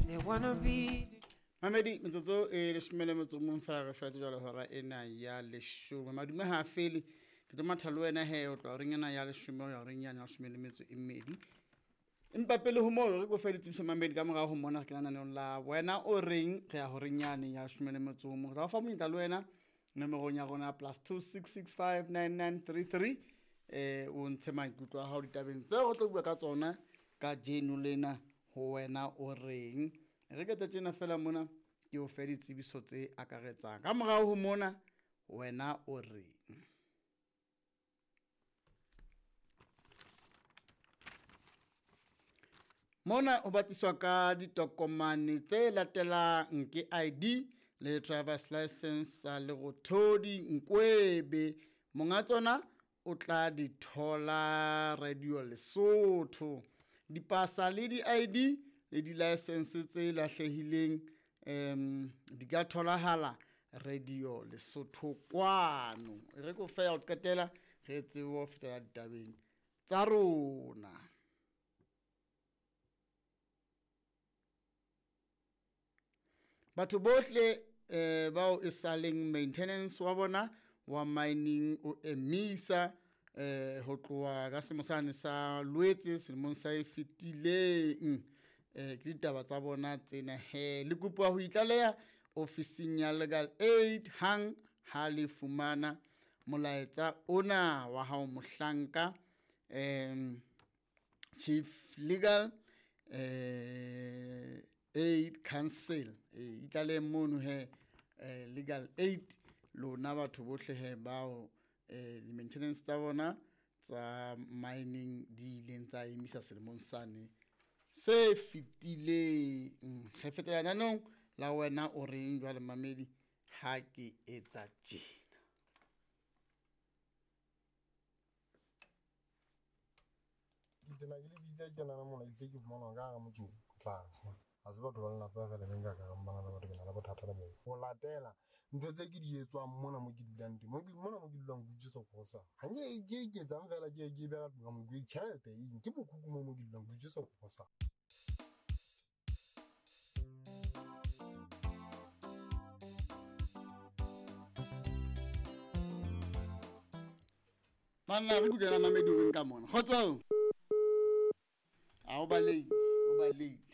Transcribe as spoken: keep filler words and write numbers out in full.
they wanna be. Mamedi metsotso e le shomele motso mo mfela re fetse jalo hora ena ya leshome madume ha fele ke tlo mathalo wena he o tlo reng ena ya leshome o ya reng ya shomele metso e mmedi empa pele ho mo re go fa ditsebiso Mamedi ka mora ho mona ke nana ne la wena o reng re ya ho reng yane ya shomele metso mo ra fa monyetla le wena nomero ya rona plus two six six five nine nine three three eh o ntshe maikutlo a ha di tabeng tse o tlo bua ka tsona ka jeno lena ho wena o reng re ke tsena fela mona ke o fe ditsebiso tse akaretsang ka morao ho mona wena o reng mona o batiswa ka ditokomane tse latelang ke I D le driver's license le go thodi nkwebe monga tsona o tla di thola Radio Lesotho dipasa le di I D le di license tse lahlehileng em di ka tholahala Radio Lesotho kwano re go fa ya qetela re tsebo fetela ditabeng tsa rona batho bohle eh bao e saleng maintenance wa bona wa mining o emisa eh ho tloa ka semosane sa Loetse selemong sa e fetileng eh ke ditaba tsa bona tsena he le kopwa ho itlaleha ofising ya legal aid hang ha le fumana molaetsa ona wa hao mohlanka em chief legal eh aid council e itlale mono he legal aid lona batho bohle he bao eh maintenance tsa bona tsa mining di ileng tsa emisa selemong sane se fitile ge fetela nanong la wena o reng jwa le Mamedi ha ke etsa tjena ditena ke le bitsa tjena na mona ke ke mona ga ga motho tla a se batho ba lena fa fela nka ka mbana ba batho ke na la bothata le mo go latela ntho tse ke di etswang mona mo ke dulang teng mo mona mo ke dulang go ditso go sa ha nye ke ke tsang fela ke ke ba ga mo ke tšhelete e ke bokuku mo mo ke dulang go ditso go sa Mana re dula Mamedi o nka mona khotso a o ba lei o ba lei